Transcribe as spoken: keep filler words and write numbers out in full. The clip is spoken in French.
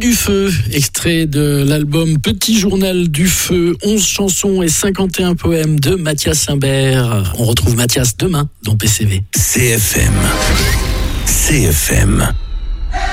du feu, extrait de l'album Petit journal du feu, onze chansons et cinquante et un poèmes de Mathias Imbert. On retrouve Mathias demain dans P C V. C F M. C F M.